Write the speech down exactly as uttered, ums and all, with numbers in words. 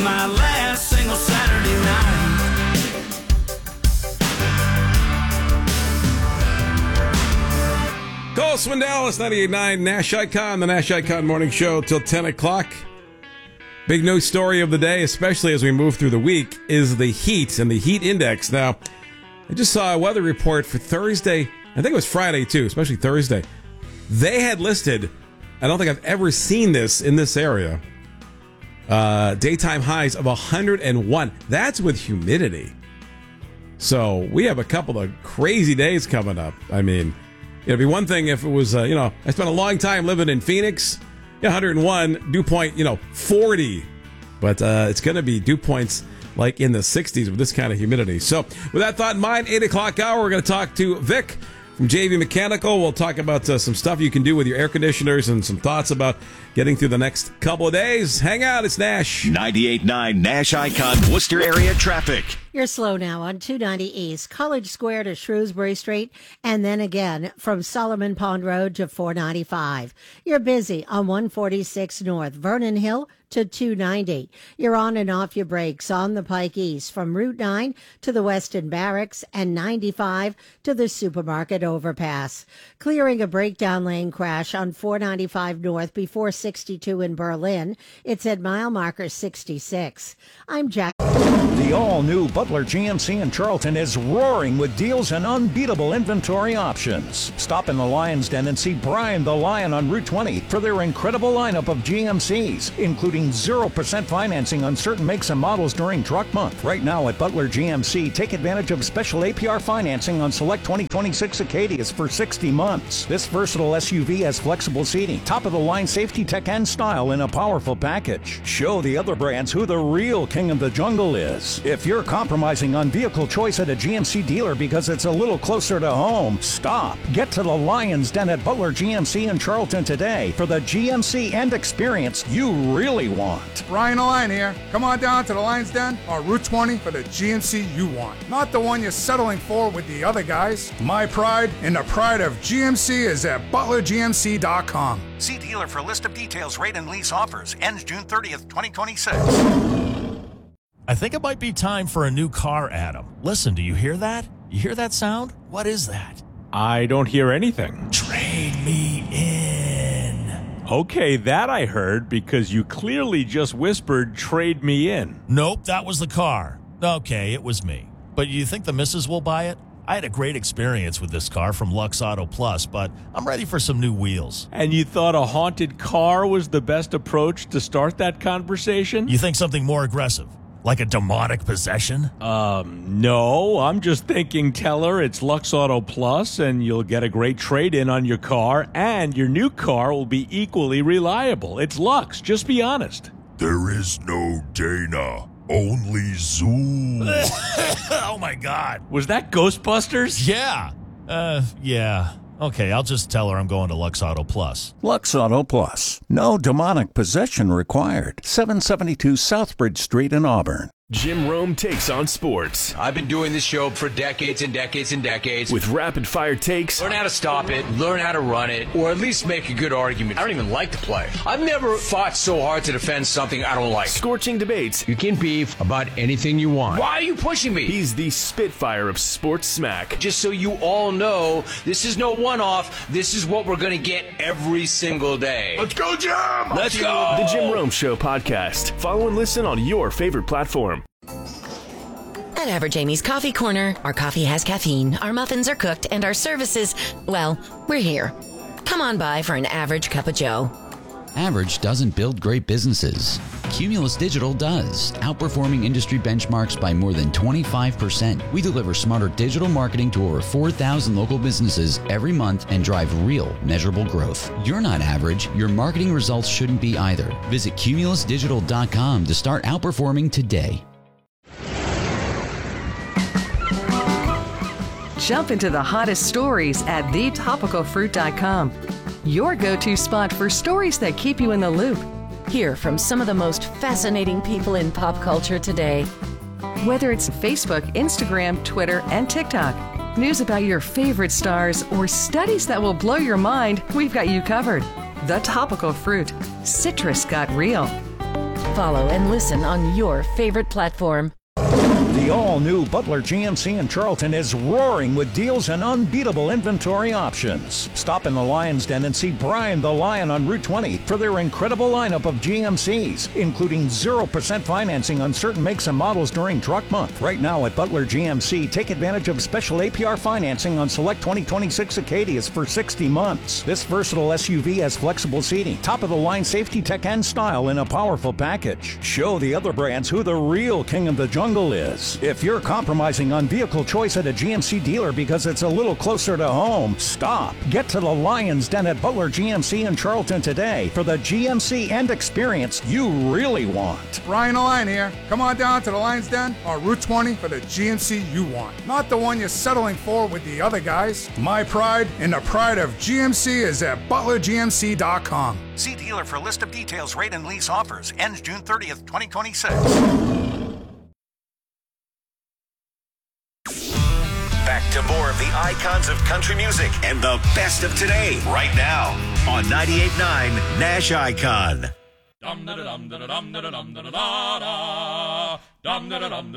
my last single Saturday night. Cole Swindell, it's ninety-eight point nine Nash Icon, the Nash Icon Morning Show till ten o'clock. Big news story of the day, especially as we move through the week, is the heat and the heat index. Now, I just saw a weather report for Thursday. I think it was Friday, too, especially Thursday. They had listed, I don't think I've ever seen this in this area, uh, daytime highs of one hundred one. That's with humidity. So we have a couple of crazy days coming up. I mean, it'd be one thing if it was, uh, you know, I spent a long time living in Phoenix. Yeah, one hundred one, dew point, you know, forty. But uh, it's going to be dew points like in the sixties with this kind of humidity. So with that thought in mind, eight o'clock hour, we're going to talk to Vic from J V Mechanical. We'll talk about uh, some stuff you can do with your air conditioners and some thoughts about getting through the next couple of days. Hang out, it's Nash. ninety-eight point nine Nash Icon Worcester area traffic. You're slow now on two ninety East, College Square to Shrewsbury Street, and then again from Solomon Pond Road to four ninety-five. You're busy on one forty-six North, Vernon Hill to two ninety. You're on and off your brakes on the Pike East from Route nine to the Weston Barracks and ninety-five to the Supermarket Overpass. Clearing a breakdown lane crash on four ninety-five North before sixty-two in Berlin. It's at mile marker sixty-six. I'm Jack. The all-new Butler G M C in Charlton is roaring with deals and unbeatable inventory options. Stop in the Lion's Den and see Brian the Lion on Route twenty for their incredible lineup of G M Cs, including zero percent financing on certain makes and models during Truck Month. Right now at Butler G M C, take advantage of special A P R financing on select twenty twenty-six Acadias for sixty months. This versatile S U V has flexible seating, top-of-the-line safety tech and style in a powerful package. Show the other brands who the real king of the jungle is. If you're compromising on vehicle choice at a G M C dealer because it's a little closer to home, stop. Get to the Lion's Den at Butler G M C in Charlton today for the G M C and experience you really want. Brian the Lion here. Come on down to the Lion's Den on Route twenty for the G M C you want. Not the one you're settling for with the other guys. My pride and the pride of G M C is at butler g m c dot com. See dealer for list of details, rate and lease offers. Ends June thirtieth, twenty twenty-six. I think it might be time for a new car, Adam. Listen, do you hear that? You hear that sound? What is that? I don't hear anything. Trade me in. Okay, that I heard because you clearly just whispered, trade me in. Nope, that was the car. Okay, it was me. But you think the missus will buy it? I had a great experience with this car from Lux Auto Plus, but I'm ready for some new wheels. And you thought a haunted car was the best approach to start that conversation? You think something more aggressive? Like a demonic possession? Um, no. I'm just thinking tell her it's Lux Auto Plus and you'll get a great trade-in on your car and your new car will be equally reliable. It's Lux. Just be honest. There is no Dana. Only Zoom. Oh, my God. Was that Ghostbusters? Yeah. Uh, yeah. Okay, I'll just tell her I'm going to Lux Auto Plus. Lux Auto Plus. No demonic possession required. seven seventy-two Southbridge Street in Auburn. Jim Rome takes on sports. I've been doing this show for decades and decades and decades. With rapid-fire takes. Learn how to stop it, learn how to run it, or at least make a good argument. I don't even like to play. I've never fought so hard to defend something I don't like. Scorching debates. You can beef about anything you want. Why are you pushing me? He's the Spitfire of sports smack. Just so you all know, this is no one-off. This is what we're going to get every single day. Let's go, Jim! Let's go! The Jim Rome Show podcast. Follow and listen on your favorite platform. At Average Amy's Coffee Corner, our coffee has caffeine, our muffins are cooked, and our services, well, we're here. Come on by for an average cup of joe. Average doesn't build great businesses. Cumulus Digital does, outperforming industry benchmarks by more than twenty-five percent. We deliver smarter digital marketing to over four thousand local businesses every month and drive real, measurable growth. You're not average. Your marketing results shouldn't be either. Visit cumulus digital dot com to start outperforming today. Jump into the hottest stories at the topical fruit dot com. Your go-to spot for stories that keep you in the loop. Hear from some of the most fascinating people in pop culture today. Whether it's Facebook, Instagram, Twitter, and TikTok, news about your favorite stars, or studies that will blow your mind, we've got you covered. The Topical Fruit. Citrus got real. Follow and listen on your favorite platform. The all-new Butler G M C in Charlton is roaring with deals and unbeatable inventory options. Stop in the Lion's Den and see Brian the Lion on Route twenty for their incredible lineup of G M Cs, including zero percent financing on certain makes and models during Truck Month. Right now at Butler G M C, take advantage of special A P R financing on select twenty twenty-six Acadias for sixty months. This versatile S U V has flexible seating, top-of-the-line safety tech and style in a powerful package. Show the other brands who the real king of the jungle is. If you're compromising on vehicle choice at a G M C dealer because it's a little closer to home, stop. Get to the Lion's Den at Butler G M C in Charlton today for the G M C and experience you really want. Brian the Lion here. Come on down to the Lion's Den on Route twenty for the G M C you want. Not the one you're settling for with the other guys. My pride and the pride of G M C is at butler g m c dot com. See dealer for list of details, rate and lease offers. Ends June thirtieth, twenty twenty-six. Back to more of the icons of country music and the best of today right now on ninety-eight point nine Nash Icon.